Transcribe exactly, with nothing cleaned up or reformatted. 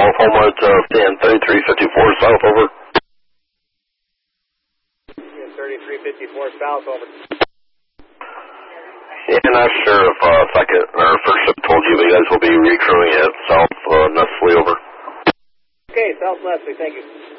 Golf Homer to ten thirty-three fifty-four south, over. thirty-three fifty-four south, over. Yeah, not sure if uh, second or first ship told you, but you guys will be recrewing it south uh, Nestle, over. Okay, South Leslie, thank you.